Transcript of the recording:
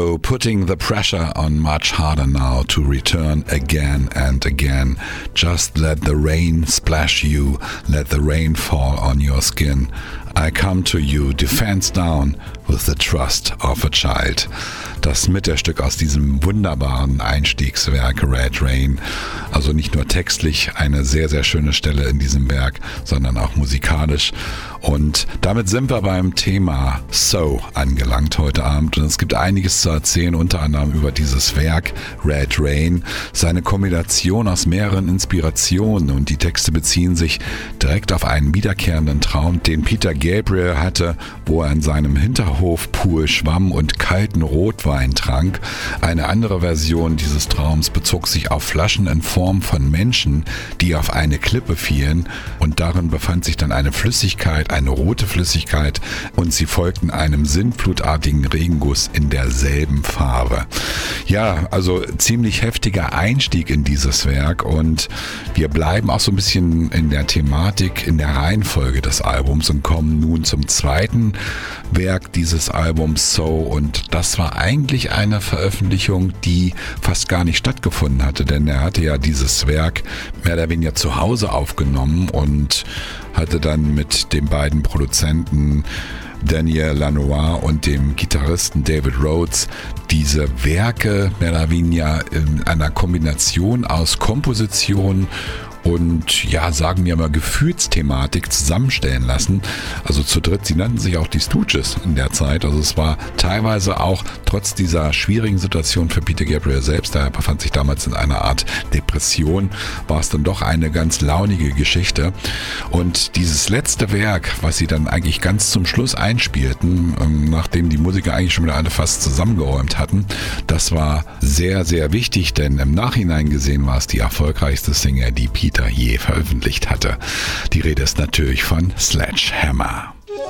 Oh, putting the pressure on much harder now to return again and again. Just let the rain splash you, let the rain fall on your skin. I come to you, defense down, with the trust of a child. Das Mittelstück aus diesem wunderbaren Einstiegswerk Red Rain. Also nicht nur textlich eine sehr, sehr schöne Stelle in diesem Werk, sondern auch musikalisch. Und damit sind wir beim Thema So angelangt heute Abend. Und es gibt einiges zu erzählen, unter anderem über dieses Werk Red Rain. Seine Kombination aus mehreren Inspirationen, und die Texte beziehen sich direkt auf einen wiederkehrenden Traum, den Peter Gabriel hatte, wo er in seinem Hinterhofpool schwamm und kalten Rotwein trank. Eine andere Version dieses Traums bezog sich auf Flaschen in Form von Menschen, die auf eine Klippe fielen, und darin befand sich dann eine Flüssigkeit, eine rote Flüssigkeit, und sie folgten einem sintflutartigen Regenguss in derselben Farbe. Ja, also ziemlich heftiger Einstieg in dieses Werk, und wir bleiben auch so ein bisschen in der Thematik, in der Reihenfolge des Albums und kommen nun zum zweiten Werk dieses Albums So, und das war eigentlich eine Veröffentlichung, die fast gar nicht stattgefunden hatte, denn er hatte ja dieses Werk mehr oder weniger zu Hause aufgenommen und hatte dann mit den beiden Produzenten Daniel Lanois und dem Gitarristen David Rhodes diese Werke mehr oder weniger in einer Kombination aus Komposition und ja, sagen wir mal Gefühlsthematik zusammenstellen lassen. Also zu dritt, sie nannten sich auch die Stooges in der Zeit. Also es war teilweise auch trotz dieser schwierigen Situation für Peter Gabriel selbst, er befand sich damals in einer Art Depression, war es dann doch eine ganz launige Geschichte. Und dieses letzte Werk, was sie dann eigentlich ganz zum Schluss einspielten, nachdem die Musiker eigentlich schon wieder alle fast zusammengeräumt hatten, das war sehr, sehr wichtig, denn im Nachhinein gesehen war es die erfolgreichste Single, die Peter je veröffentlicht hatte. Die Rede ist natürlich von Sledgehammer.